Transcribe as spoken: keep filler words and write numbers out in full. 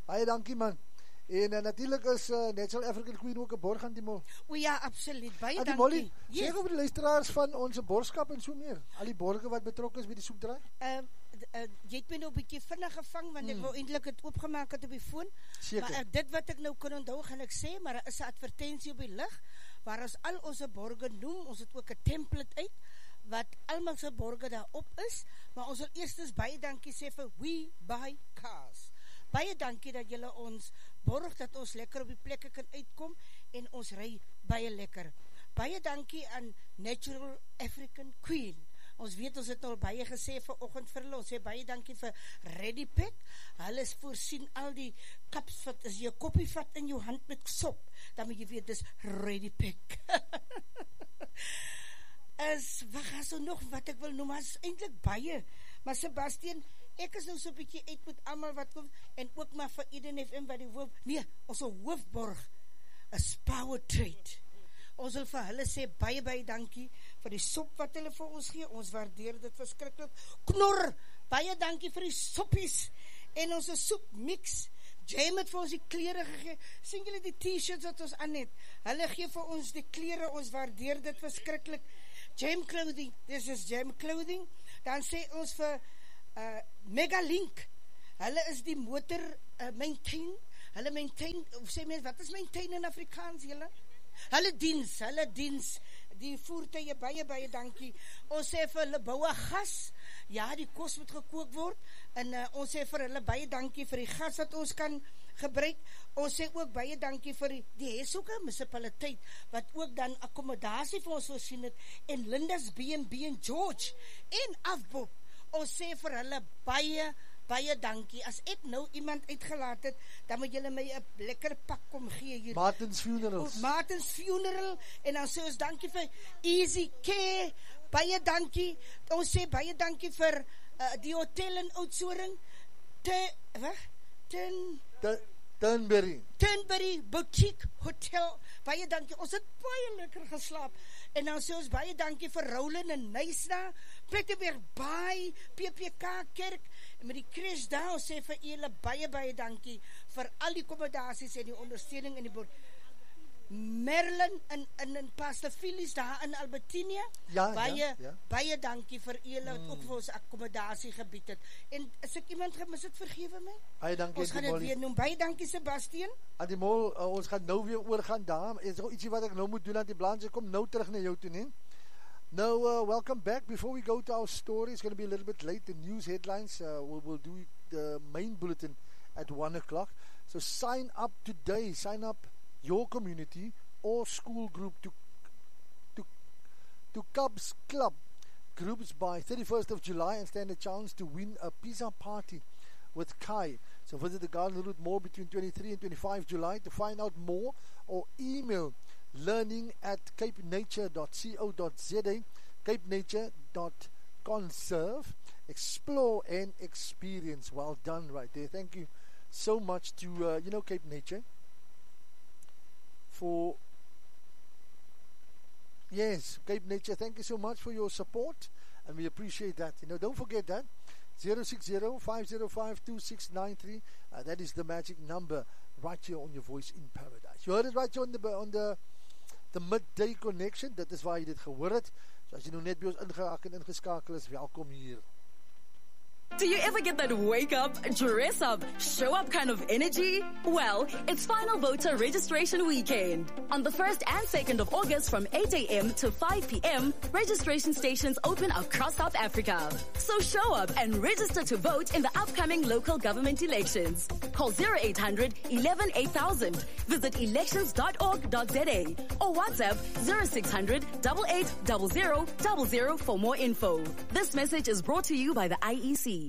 Baie dankie man. En uh, natuurlijk is uh, Natural African Queen ook een borg aan die mol. O ja, absoluut. Baie dankie. Molly, yes. Sê over die luisteraars van onze borgskap en so meer. Al die borge wat betrokken is by die soepdraai. Uh, uh, jy het my nou 'n bietjie vinnig gevang, want ek hmm. wou eintlik het oopgemaak het op die foon. Seker. Maar uh, dit wat ek nou kan onthou, gaan ek sê, maar daar is 'n advertensie op die lig, waar ons al onze borge noem, ons het ook 'n template uit, wat almal se borge daarop is, maar ons wil eerstens baie dankie sê vir We Buy Cars. Baie dankie dat julle ons borg, dat ons lekker op die plekke kan uitkom, en ons ry baie lekker. Baie dankie aan Natural African Queen. Ons weet, ons het al baie gesê vir oggend vir hulle, ons sê baie dankie vir Ready Pack, hulle is voorsien al die kaps, wat as jy koppie vat in jou hand met sop, dan moet jy weet, dis Ready Pack. is, wat gaan so nog, wat ek wil noem, maar is eindelijk baie, maar Sebastian, ek is nou so bykie uit met allemaal wat kom, en ook maar vir Eden F M wat die hoof, nee, ons hoofborg, is Power Trade. Ons wil vir hulle sê, baie, baie dankie, vir die sop wat hulle vir ons gee, ons waardeer dit verskrikkelijk. Knor, baie dankie vir die soppies, en ons soep mix, Jam het vir ons die klere gegee, sien julle die t-shirts wat ons aan het, hulle gee vir ons die klere, ons waardeer dit verskrikkelijk. Jam Clothing, this is Jam Clothing, dan sê ons vir uh, Megalink, hulle is die motor uh, maintain, hulle maintain, sê mens, wat is maintain in Afrikaans, julle? Hulle diens, hulle diens, die voertuie, baie, baie dankie. Ons sê vir hulle bouwe gas, ja, die kos moet gekook word, en uh, ons sê vir hulle baie dankie vir die gas wat ons kan gebruik. Ons sê ook baie dankie vir die, die Hesoke municipaliteit, wat ook dan akkommodasie vir ons voorsien het, en Linda's B and B en George, en Afbo. Ons sê vir hulle baie, baie dankie. As ek nou iemand uitgelaat het, dan moet julle my 'n lekker pak kom gee hier. Martin's Funerals. Martin's Funeral, en dan sê ons dankie vir Easy Care, baie dankie. Ons sê baie dankie vir uh, die hotel in Oudtshoorn, te, wat? Ten... Te, Turnberry. Turnberry Boutique Hotel, baie dankie. Ons het baie lekker geslaap. En dan sê ons baie dankie vir Rowland en Nysna, Plettenberg Baai, P P K Kerk, en met die crash daar, ons sê vir julle baie, baie dankie vir al die accommodaties en die ondersteuning in die boord. Merlin en, en, en Pastor Phyllis daar in Albertinia, ja, baie, ja, ja. baie dankie vir julle wat mm. ook vir ons accommodasie gebied het. En as ek iemand gemis het, vergewe my. Baie dankie, ons gaan dit weer noem. Baie dankie, Sebastian. Aan die mol, uh, ons gaan nou weer oorgaan daar. Is er ietsie wat ek nou moet doen aan die blaadje? Kom nou terug na jou toe, nie? Now, uh, welcome back. Before we go to our story, it's going to be a little bit late. The news headlines, uh, we'll, we'll do the main bulletin at one o'clock. So sign up today. Sign up your community or school group to to to Cubs Club groups by thirty-first of July and stand a chance to win a pizza party with Kai. So visit the Garden Route Mall between twenty-three and twenty-five July to find out more, or email learning at cape nature dot co dot za, cape nature dot conserve. Explore and experience. Well done right there. Thank you so much to uh, you know Cape Nature for yes Cape Nature, thank you so much for your support, and we appreciate that. You know, don't forget that zero six zero, five zero five, two six nine three, uh, that is the magic number right here on your Voice in Paradise. You heard it right here on the on the the midday connection. Dit is waar jy dit gehoor het. So as jy nou net by ons ingehaak en ingeskakel is, welkom hier. Do you ever get that wake up, dress up, show up kind of energy? Well, it's Final Voter Registration Weekend. On the first and second of August from eight a.m. to five p.m., registration stations open across South Africa. So show up and register to vote in the upcoming local government elections. Call zero eight hundred, eleven, eight thousand. Visit elections dot org dot za or WhatsApp zero six hundred, eight eight zero zero zero zero for more info. This message is brought to you by the I E C.